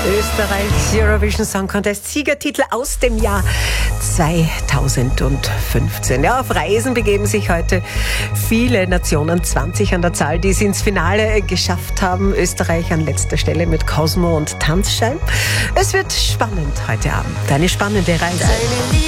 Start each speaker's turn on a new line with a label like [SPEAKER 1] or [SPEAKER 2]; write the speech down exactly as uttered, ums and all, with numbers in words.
[SPEAKER 1] Österreichs Eurovision Song Contest Siegertitel aus dem Jahr zweitausendfünfzehn. Ja, auf Reisen begeben sich heute viele Nationen, zwanzig an der Zahl, die es ins Finale geschafft haben. Österreich an letzter Stelle mit Cosmo und Tanzschein. Es wird spannend heute Abend. Eine spannende Reise.